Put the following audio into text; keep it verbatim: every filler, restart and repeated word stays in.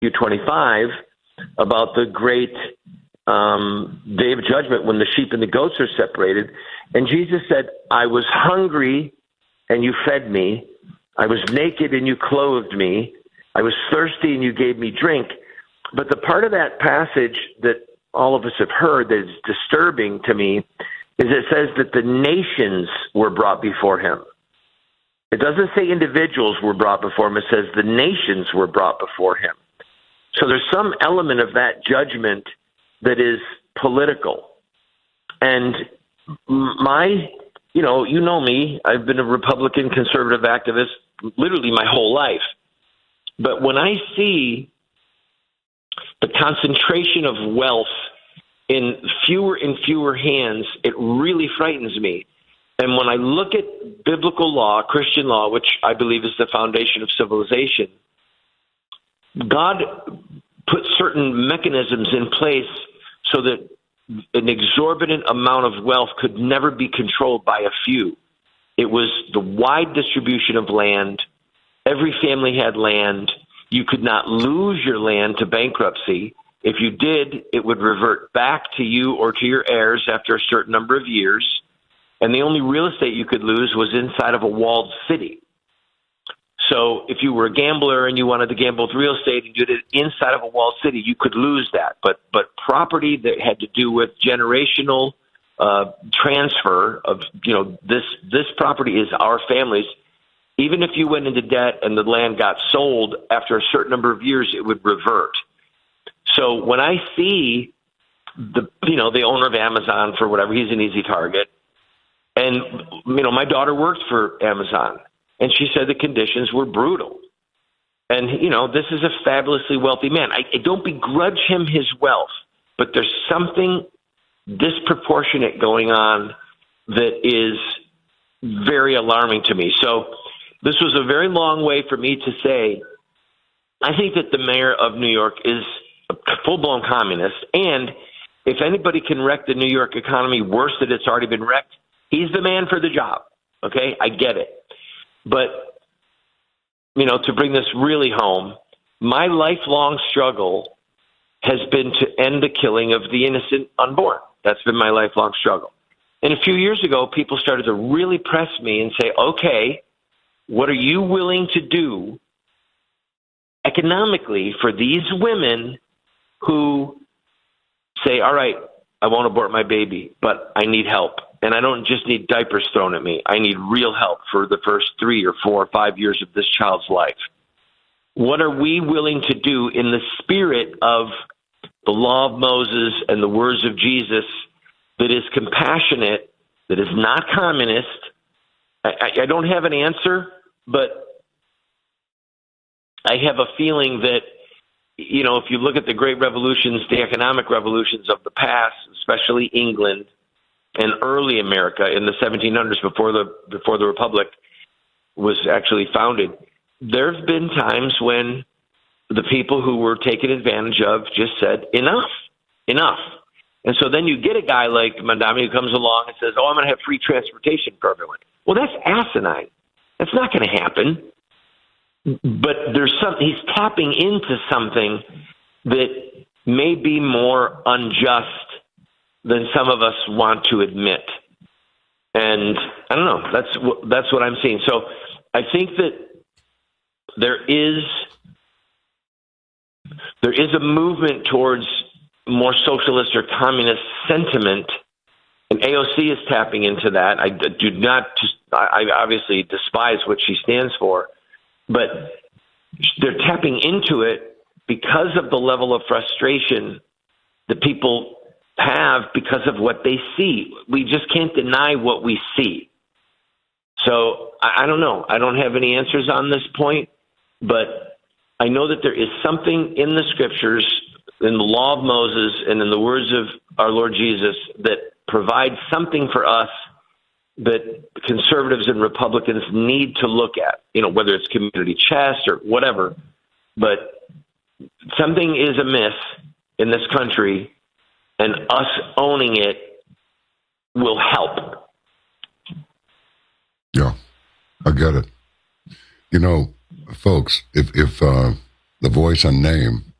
twenty-five about the great um, day of judgment when the sheep and the goats are separated. And Jesus said, I was hungry and you fed me. I was naked and you clothed me. I was thirsty and you gave me drink. But the part of that passage that all of us have heard that is disturbing to me is it says that the nations were brought before him. It doesn't say individuals were brought before him. It says the nations were brought before him. So there's some element of that judgment that is political. And my, you know, you know me, I've been a Republican conservative activist literally my whole life. But when I see the concentration of wealth in fewer and fewer hands, it really frightens me. And when I look at biblical law, Christian law, which I believe is the foundation of civilization, God put certain mechanisms in place so that an exorbitant amount of wealth could never be controlled by a few. It was the wide distribution of land. Every family had land. You could not lose your land to bankruptcy. If you did, it would revert back to you or to your heirs after a certain number of years. And the only real estate you could lose was inside of a walled city. So if you were a gambler and you wanted to gamble with real estate and you did it inside of a walled city, you could lose that. But but property that had to do with generational uh, transfer of, you know, this this property is our family's. Even if you went into debt and the land got sold after a certain number of years, it would revert. So when I see the, you know, the owner of Amazon for whatever, he's an easy target. And, you know, my daughter worked for Amazon, and she said the conditions were brutal. And, you know, this is a fabulously wealthy man. I, I don't begrudge him his wealth, but there's something disproportionate going on that is very alarming to me. So this was a very long way for me to say, I think that the mayor of New York is a full-blown communist, and if anybody can wreck the New York economy worse than it's already been wrecked, he's the man for the job, okay? I get it. But, you know, to bring this really home, my lifelong struggle has been to end the killing of the innocent unborn. That's been my lifelong struggle. And a few years ago, people started to really press me and say, okay, what are you willing to do economically for these women who say, all right, I won't abort my baby, but I need help. And I don't just need diapers thrown at me. I need real help for the first three or four or five years of this child's life. What are we willing to do in the spirit of the law of Moses and the words of Jesus that is compassionate, that is not communist? I, I, I don't have an answer, but I have a feeling that, you know, if you look at the great revolutions, the economic revolutions of the past, especially England and early America in the seventeen hundreds before the before the Republic was actually founded, there have been times when the people who were taken advantage of just said, enough, enough. And so then you get a guy like Mamdani who comes along and says, oh, I'm going to have free transportation for everyone. Well, that's asinine. That's not going to happen. But there's some, he's tapping into something that may be more unjust than some of us want to admit. And I don't know, that's what, that's what I'm seeing. So I think that there is, there is a movement towards more socialist or communist sentiment, and A O C is tapping into that. I do not, I obviously despise what she stands for, but they're tapping into it because of the level of frustration that people have because of what they see. We just can't deny what we see. So I, I don't know. I don't have any answers on this point, but I know that there is something in the scriptures, in the law of Moses and in the words of our Lord Jesus that provides something for us that conservatives and Republicans need to look at, you know, whether it's community chest or whatever. But something is amiss in this country, and us owning it will help. Yeah, I get it. You know, folks, if, if uh, the voice and name